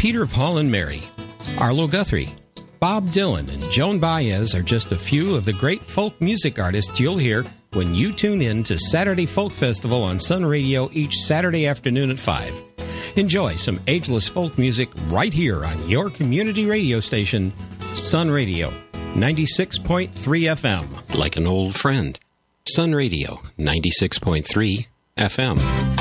Peter, Paul, and Mary, Arlo Guthrie, Bob Dylan, and Joan Baez are just a few of the great folk music artists you'll hear when you tune in to Saturday Folk Festival on Sun Radio each Saturday afternoon at 5. Enjoy some ageless folk music right here on your community radio station, Sun Radio, 96.3 FM. Like an old friend. Sun Radio, 96.3 FM.